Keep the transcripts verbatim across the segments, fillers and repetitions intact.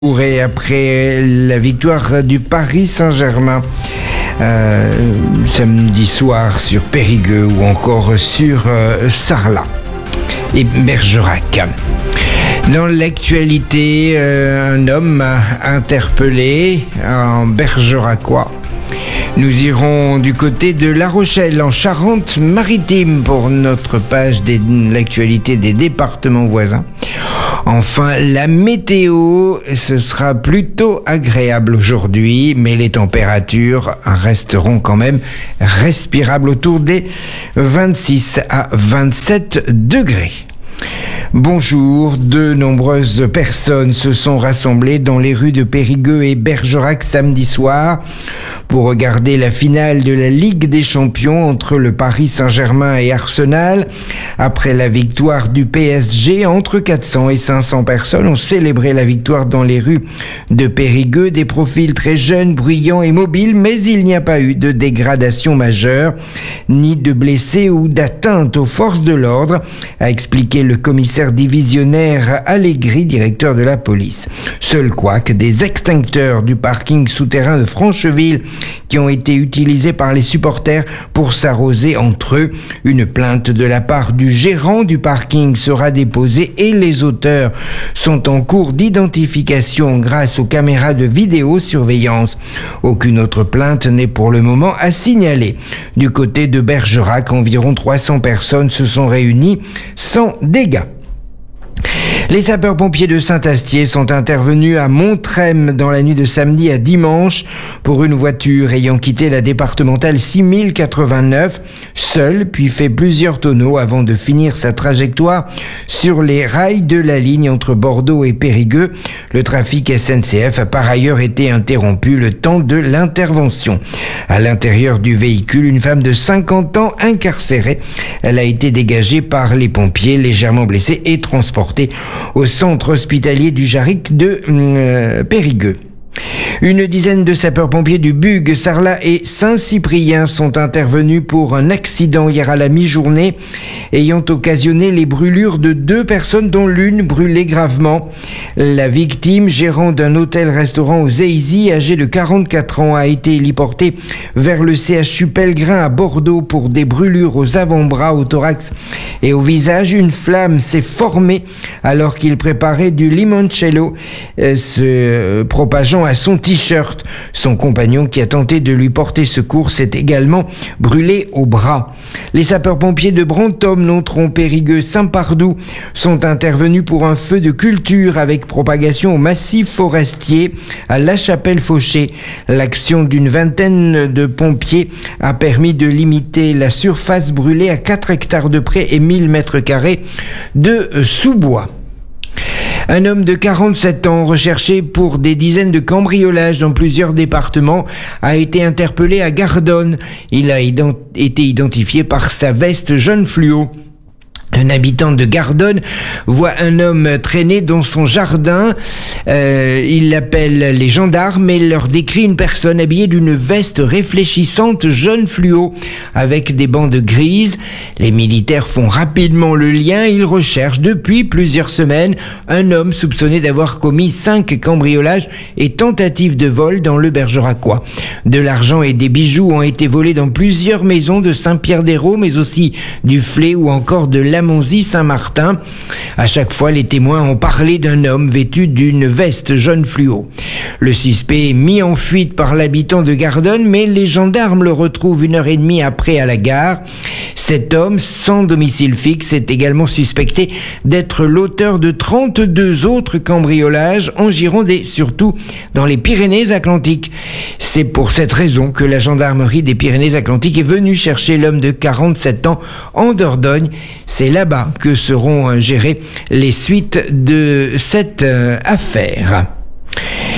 Et après la victoire du Paris Saint-Germain euh, samedi soir sur Périgueux ou encore sur euh, Sarlat et Bergerac. Dans l'actualité, euh, un homme interpellé en Bergeracois. Nous irons du côté de La Rochelle, en Charente-Maritime, pour notre page de l'actualité des départements voisins. Enfin, la météo, ce sera plutôt agréable aujourd'hui, mais les températures resteront quand même respirables autour des vingt-six à vingt-sept degrés. Bonjour, de nombreuses personnes se sont rassemblées dans les rues de Périgueux et Bergerac samedi soir pour regarder la finale de la Ligue des Champions entre le Paris Saint-Germain et Arsenal. Après la victoire du P S G, entre quatre cents et cinq cents personnes ont célébré la victoire dans les rues de Périgueux. Des profils très jeunes, bruyants et mobiles, mais il n'y a pas eu de dégradation majeure, ni de blessés ou d'atteinte aux forces de l'ordre, a expliqué le commissaire divisionnaire Allegri, directeur de la police. Seul couac, des extincteurs du parking souterrain de Francheville qui ont été utilisés par les supporters pour s'arroser entre eux. Une plainte de la part du gérant du parking sera déposée et les auteurs sont en cours d'identification grâce aux caméras de vidéosurveillance. Aucune autre plainte n'est pour le moment à signaler. Du côté de Bergerac, environ trois cents personnes se sont réunies sans dégâts. Les sapeurs-pompiers de Saint-Astier sont intervenus à Montrem dans la nuit de samedi à dimanche pour une voiture ayant quitté la départementale six mille quatre-vingt-neuf, seule, puis fait plusieurs tonneaux avant de finir sa trajectoire sur les rails de la ligne entre Bordeaux et Périgueux. Le trafic S N C F a par ailleurs été interrompu le temps de l'intervention. À l'intérieur du véhicule, une femme de cinquante ans incarcérée. Elle a été dégagée par les pompiers, légèrement blessée et transportée au centre hospitalier du Jarric de euh, Périgueux. Une dizaine de sapeurs-pompiers du Bugue, Sarlat et Saint-Cyprien sont intervenus pour un accident hier à la mi-journée ayant occasionné les brûlures de deux personnes dont l'une brûlait gravement. La victime, gérant d'un hôtel-restaurant aux Eizy, âgé de quarante-quatre ans, a été héliporté vers le C H U Pellegrin à Bordeaux pour des brûlures aux avant-bras, au thorax et au visage. Une flamme s'est formée alors qu'il préparait du limoncello, euh, se propageant à son t-shirt. Son compagnon, qui a tenté de lui porter secours, s'est également brûlé au bras. Les sapeurs-pompiers de Brantôme, Nontron, Périgueux, Saint-Pardoux sont intervenus pour un feu de culture avec propagation au massif forestier à La Chapelle-Fauché. L'action d'une vingtaine de pompiers a permis de limiter la surface brûlée à quatre hectares de près et mille mètres carrés de sous-bois. Un homme de quarante-sept ans, recherché pour des dizaines de cambriolages dans plusieurs départements, a été interpellé à Gardonne. Il a ident- été identifié par sa veste jaune fluo. Un habitant de Gardonne voit un homme traîner dans son jardin. Euh, il l'appelle les gendarmes et leur décrit une personne habillée d'une veste réfléchissante jaune fluo avec des bandes grises. Les militaires font rapidement le lien. Ils recherchent depuis plusieurs semaines un homme soupçonné d'avoir commis cinq cambriolages et tentatives de vol dans le Bergeracois. De l'argent et des bijoux ont été volés dans plusieurs maisons de Saint-Pierre-d'Hérault, mais aussi du Flé ou encore de la Monzy-Saint-Martin. À chaque fois, les témoins ont parlé d'un homme vêtu d'une veste jaune fluo. Le suspect est mis en fuite par l'habitant de Gardonne, mais les gendarmes le retrouvent une heure et demie après à la gare. Cet homme, sans domicile fixe, est également suspecté d'être l'auteur de trente-deux autres cambriolages en Gironde et surtout dans les Pyrénées-Atlantiques. C'est pour cette raison que la gendarmerie des Pyrénées-Atlantiques est venue chercher l'homme de quarante-sept ans en Dordogne. C'est là-bas que seront gérées les suites de cette euh, affaire.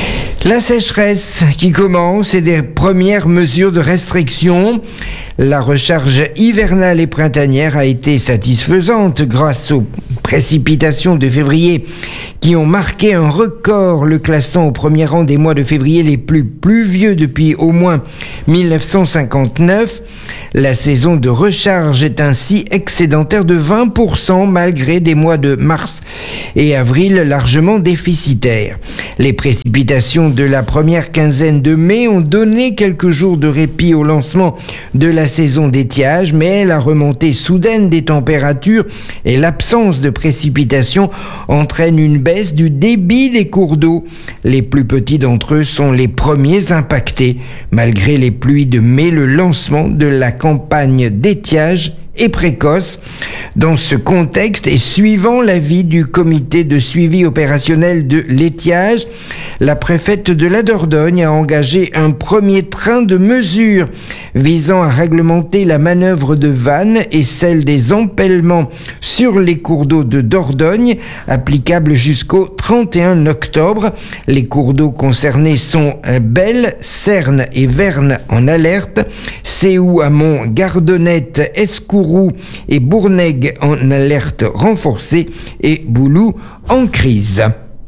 La sécheresse qui commence et des premières mesures de restriction. La recharge hivernale et printanière a été satisfaisante grâce aux précipitations de février qui ont marqué un record, le classant au premier rang des mois de février les plus pluvieux depuis au moins mille neuf cent cinquante-neuf. La saison de recharge est ainsi excédentaire de vingt pour cent malgré des mois de mars et avril largement déficitaires. Les précipitations de la première quinzaine de mai ont donné quelques jours de répit au lancement de la saison d'étiage, mais la remontée soudaine des températures et l'absence de précipitations entraînent une baisse du débit des cours d'eau. Les plus petits d'entre eux sont les premiers impactés. Malgré les pluies de mai, le lancement de la campagne d'étiage est précoce. Dans ce contexte et suivant l'avis du comité de suivi opérationnel de l'étiage, la préfète de la Dordogne a engagé un premier train de mesures visant à réglementer la manœuvre de vannes et celle des empêlements sur les cours d'eau de Dordogne, applicable jusqu'au trente et un octobre. Les cours d'eau concernés sont Belle, Cerne et Verne en alerte, Séou, Amont, Gardonnette, Escourou et Bournègue en alerte renforcée et Boulou en crise.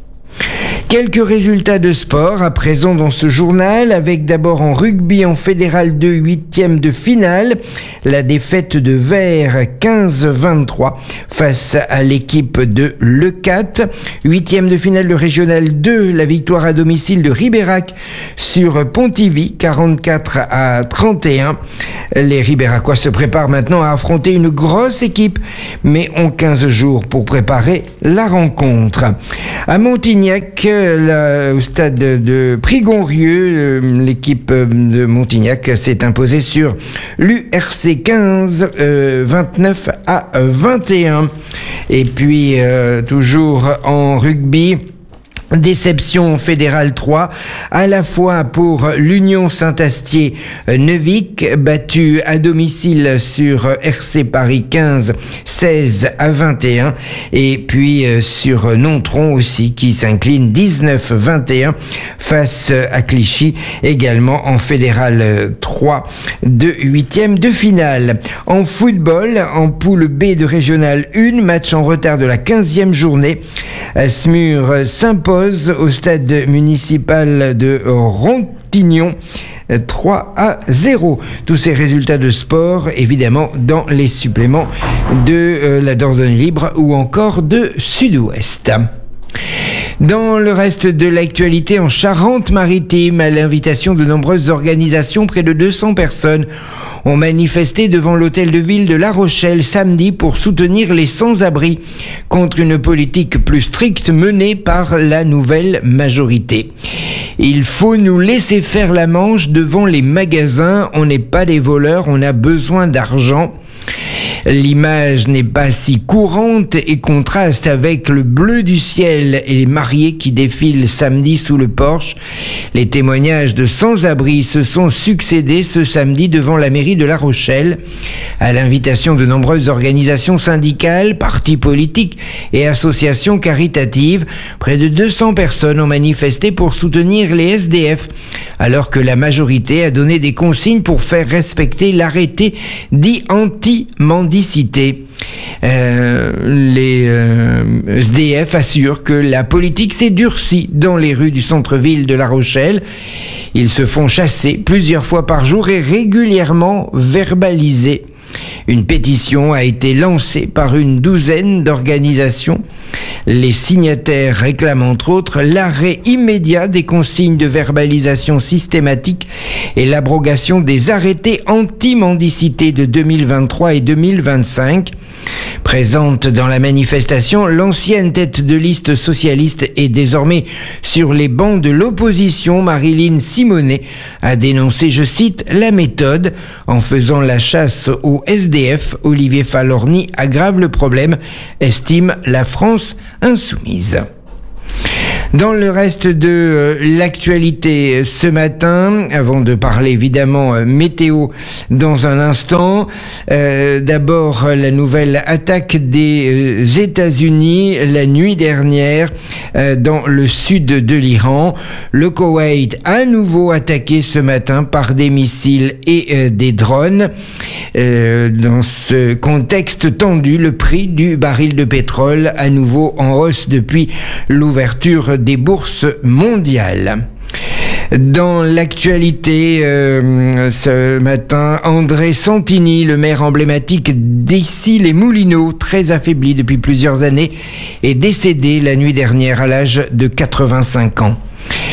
Quelques résultats de sport à présent dans ce journal, avec d'abord en rugby en fédéral deux, huitième de finale, la défaite de Vert quinze vingt-trois face à l'équipe de Leucate. Huitième de finale de régional deux, la victoire à domicile de Ribérac sur Pontivy, quarante-quatre à trente et un. Les Ribéracois se préparent maintenant à affronter une grosse équipe, mais ont quinze jours pour préparer la rencontre. À Montignac, La, au stade de Prigonrieux, l'équipe de Montignac s'est imposée sur l'U R C quinze, euh, vingt-neuf à vingt et un. Et puis, euh, toujours en rugby, déception fédérale trois, à la fois pour l'Union Saint-Astier-Neuvic, battue à domicile sur R C Paris quinze, seize à vingt et un, et puis sur Nontron aussi, qui s'incline dix-neuf vingt et un face à Clichy, également en fédéral trois de huitième de finale. En football, en poule B de régional un, match en retard de la quinzième journée, Smur s'impose au stade municipal de Rontignon trois à zéro. Tous ces résultats de sport, évidemment, dans les suppléments de euh, la Dordogne Libre ou encore de Sud-Ouest. Dans le reste de l'actualité, en Charente-Maritime, à l'invitation de nombreuses organisations, près de deux cents personnes ont manifesté devant l'hôtel de ville de La Rochelle samedi pour soutenir les sans-abri contre une politique plus stricte menée par la nouvelle majorité. Il faut nous laisser faire la manche devant les magasins, on n'est pas des voleurs, on a besoin d'argent. L'image n'est pas si courante et contraste avec le bleu du ciel et les mariés qui défilent samedi sous le porche. Les témoignages de sans-abri se sont succédés ce samedi devant la mairie de La Rochelle. À l'invitation de nombreuses organisations syndicales, partis politiques et associations caritatives, près de deux cents personnes ont manifesté pour soutenir les S D F, alors que la majorité a donné des consignes pour faire respecter l'arrêté dit anti-mendicité. Euh, les euh, S D F assurent que la politique s'est durcie dans les rues du centre-ville de La Rochelle. Ils se font chasser plusieurs fois par jour et régulièrement verbalisés. Une pétition a été lancée par une douzaine d'organisations. Les signataires réclament entre autres l'arrêt immédiat des consignes de verbalisation systématique et l'abrogation des arrêtés anti-mendicité de deux mille vingt-trois et deux mille vingt-cinq. Présente dans la manifestation, l'ancienne tête de liste socialiste et désormais sur les bancs de l'opposition, Marilyn Simonet, a dénoncé, je cite, la méthode. En faisant la chasse aux S D F, Olivier Falorni aggrave le problème, estime la France insoumise. Dans le reste de euh, l'actualité ce matin, avant de parler évidemment euh, météo dans un instant, euh, d'abord la nouvelle attaque des euh, États-Unis la nuit dernière euh, dans le sud de l'Iran. Le Koweït à nouveau attaqué ce matin par des missiles et euh, des drones. Euh, dans ce contexte tendu, le prix du baril de pétrole à nouveau en hausse depuis l'ouverture des bourses mondiales. Dans l'actualité, euh, ce matin, André Santini, le maire emblématique d'Issy-les-Moulineaux, très affaibli depuis plusieurs années, est décédé la nuit dernière à l'âge de quatre-vingt-cinq ans.